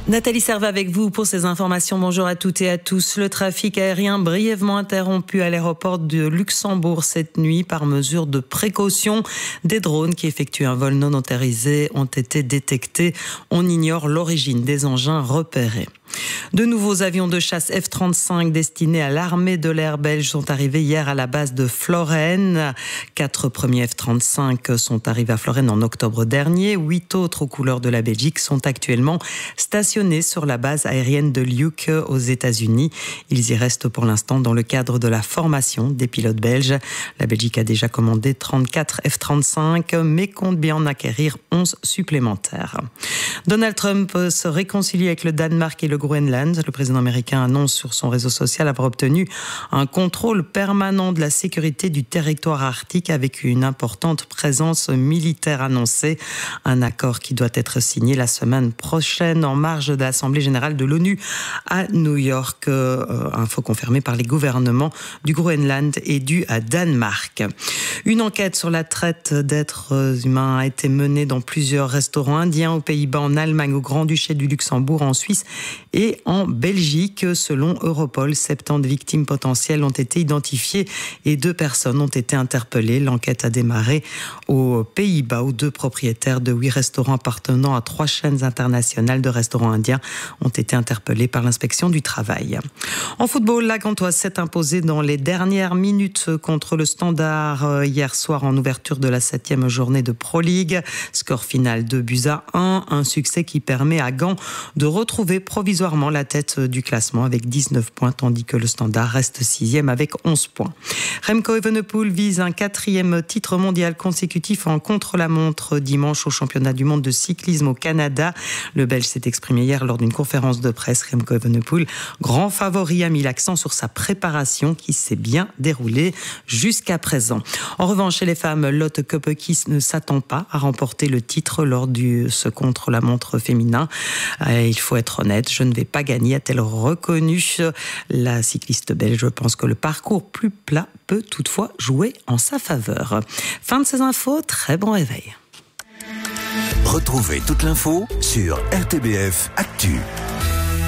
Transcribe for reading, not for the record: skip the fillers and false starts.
Nathalie Servat avec vous pour ces informations. Bonjour à toutes et à tous. Le trafic aérien brièvement interrompu à l'aéroport de Luxembourg cette nuit par mesure de précaution. Des drones qui effectuent un vol non autorisé ont été détectés. On ignore l'origine des engins repérés. De nouveaux avions de chasse F-35 destinés à l'armée de l'air belge sont arrivés hier à la base de Floren. 4 premiers F-35 sont arrivés à Floren en octobre dernier. 8 autres aux couleurs de la Belgique sont actuellement stationnés sur la base aérienne de Luik aux États-Unis. Ils y restent pour l'instant dans le cadre de la formation des pilotes belges. La Belgique a déjà commandé 34 F-35 mais compte bien en acquérir 11 supplémentaires. Donald Trump se réconcilie avec le Danemark et le Groenland. Le président américain annonce sur son réseau social avoir obtenu un contrôle permanent de la sécurité du territoire arctique avec une importante présence militaire annoncée. Un accord qui doit être signé la semaine prochaine en marge de l'Assemblée générale de l'ONU à New York. Info confirmée par les gouvernements du Groenland et du Danemark. Une enquête sur la traite d'êtres humains a été menée dans plusieurs restaurants indiens aux Pays-Bas, en Allemagne, au Grand-Duché du Luxembourg, en Suisse et en Belgique. Selon Europol, 70 victimes potentielles ont été identifiées et 2 personnes ont été interpellées. L'enquête a démarré aux Pays-Bas où 2 propriétaires de 8 restaurants appartenant à 3 chaînes internationales de restaurants indiens ont été interpellés par l'inspection du travail. En football, la Gantoise s'est imposée dans les dernières minutes contre le Standard hier soir en ouverture de la 7e journée de Pro League. Score final 2-1, un succès qui permet à Gand de retrouver provisoirement la tête du classement avec 19 points, tandis que le Standard reste 6e avec 11 points. Remco Evenepoel vise un 4e titre mondial consécutif en contre-la-montre dimanche au championnat du monde de cyclisme au Canada. Le Belge s'est exprimé hier lors d'une conférence de presse. Remco Evenepoel, grand favori, a mis l'accent sur sa préparation qui s'est bien déroulée jusqu'à présent. En revanche, chez les femmes, Lotte Kopecky ne s'attend pas à remporter le titre lors de ce contre-la-montre féminin. Il faut être honnête, je ne vais pas gagner, a-t-elle reconnu. La cycliste belge pense que le parcours plus plat peut toutefois jouer en sa faveur. Fin de ces infos, très bon réveil. Retrouvez toute l'info sur RTBF Actu.